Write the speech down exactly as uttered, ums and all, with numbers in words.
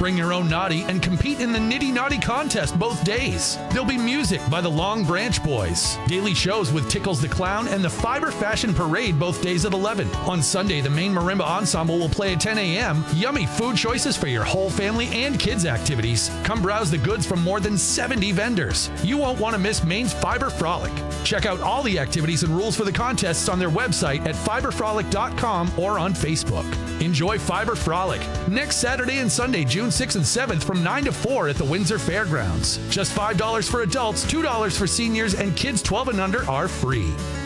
Bring your own naughty and compete in the Nitty Naughty contest both days. There'll be music by the Long Branch Boys, daily shows with Tickles the Clown, and the Fiber Fashion Parade both days at eleven. On Sunday, the main marimba ensemble will play at ten a.m. Yummy food choices for your whole family and kids activities. Come browse the goods from more than seventy vendors. You won't want to miss Maine's Fiber Frolic. Check out all the activities and rules for the contests on their website at fiber frolic dot com or on Facebook. Enjoy Fiber Frolic next Saturday and Sunday, June sixth and seventh from nine to four at the Windsor Fairgrounds. Just five dollars for adults, two dollars for seniors, and kids twelve and under are free.